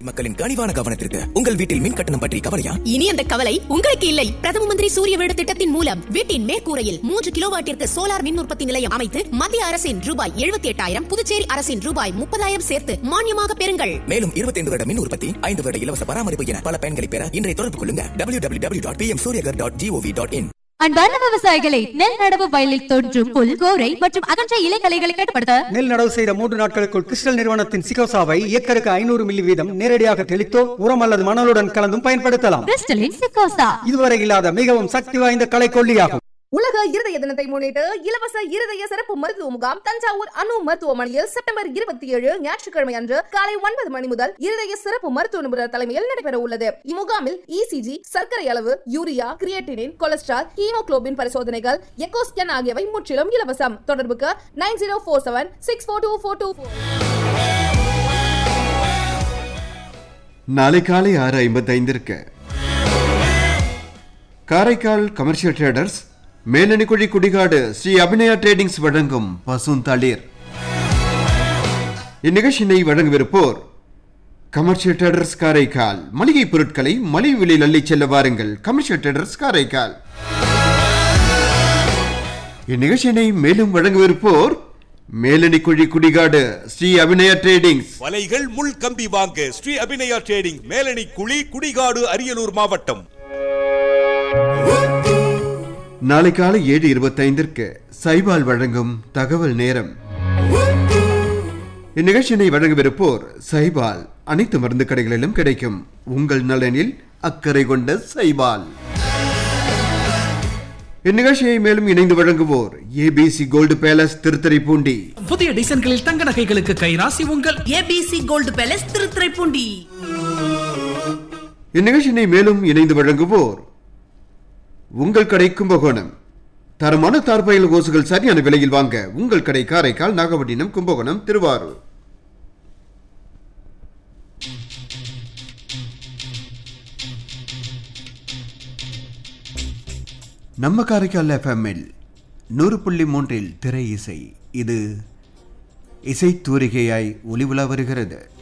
மக்களின் கனிவான கவனத்திற்கு. உங்கள் வீட்டில் மின் கட்டணம் பற்றி கவலையா? இனி அந்த கவலை உங்களுக்கு இல்லை. பிரதம மந்திரி சூரிய வீடு திட்டத்தின் மூலம் வீட்டின் மேற்கூரையில் 3 கிலோவாட்டிற்கு சோலார் மின் உற்பத்தி நிலையம் அமைத்து மத்திய அரசின் ரூபாய் 78,000, புதுச்சேரி அரசின் ரூபாய் 30,000 சேர்த்து மானியமாக பெறுங்கள். மேலும் 25 வருட மின் உற்பத்தி, 5 வருட இலவச பராமரிப்பு என பல பயன்களை பெற இன்றைய தொடர்பு கொள்ளுங்க www.pmsuryagar.gov.in. அன்பார்ந்த விவசாயிகளை, நெல் நடவு வயலில் தோன்றும் புல், கோரை மற்றும் அகன்ற இலைகளைகளை கட்டுப்படுத்த நெல் நடவு செய்த 3 நாட்களுக்குள் கிறிஸ்டல் நிறுவனத்தின் சிகோசாவை ஏக்கருக்கு 500 மில்லி வீதம் நேரடியாக தெளித்தோ உரம் அல்லது மணலுடன் கலந்தும் பயன்படுத்தலாம். கிறிஸ்டலின் சிகோசா இதுவரை இல்லாத மிகவும் சக்தி வாய்ந்த களைக்கொல்லியாகும். உலக இருதய தினத்தை முன்னிட்டு இலவச இருதய சிறப்பு மருத்துவ முகாம் தஞ்சாவூர் அணு மருத்துவமனையில் செப்டம்பர் 27 ஞாயிற்றுக்கிழமை அன்று காலை 9 மணி முதல் இருதய சிறப்பு மருத்துவ நிபுணர் தலைமையில் நடைபெற உள்ளது. இம்முகாமில் இசிஜி, சர்க்கரை அளவு, யூரியா, கிரியேட்டினின், கொலஸ்ட்ரால், ஹீமோகுளோபின் பரிசோதனைகள், எக்கோ ஸ்கேன் ஆகியவை முற்றிலும் இலவசம். தொடர்புக்கு 9047642424. நாளை காலை 6:55 Karaikal commercial traders, Melanikuzhi Kudikadu Sri Abhinaya tradings வழங்கும் பசுந்தளிர். இந்நிகழ்ச்சியினை வழங்கவிருப்போர் கமர்ஷியல் ட்ரேடர்ஸ் காரைக்கால். மளிகை பொருட்களை மலிவு விலையில் அள்ளிச் செல்ல வாருங்கள். Commercial traders Karaikal. இந்நிகழ்ச்சியினை மேலும் வழங்கவிருப்போர் மேலணிக்குழி குடிகாடு ஸ்ரீ அபிநயா ட்ரேடிங்ஸ். வலைகள், முள் கம்பி வாங்க ஸ்ரீ அபிநயா ட்ரேடிங், மேலணிக்குழி குடிகாடு, அரியலூர் மாவட்டம். நாளை காலை 7:25 சைபால் வழங்கும் தகவல் நேரம். இந்நிகழ்ச்சியினை வழங்கவிருப்போர் சைபால். அனைத்து மருந்து கடைகளிலும் கிடைக்கும். உங்கள் நலனில் அக்கறை கொண்ட சைபால். இந்நிகழ்ச்சியை மேலும் இணைந்து வழங்குவோர் ஏபிசி கோல்டு பேலஸ் திருத்துறைப்பூண்டி. புதிய டிசைன்களில் தங்க நகைகளுக்கு கைராசி உங்கள் ஏபிசி கோல்டு பேலஸ் திருத்துறைப்பூண்டி. இந்நிகழ்ச்சியினை மேலும் இணைந்து வழங்குவோர் உங்கள் கடை கும்பகோணம். தரமான தார்பாயில் கோசுகள் சரியான விலையில் வாங்க உங்கள் கடை காரைக்கால், நாகப்பட்டினம், கும்பகோணம், திருவாரூர். நம்ம காரைக்கால் எஃப்எம்மில் 100.3 திரை இசை. இது இசை தூரிகையாய் ஒளிவுலா வருகிறது.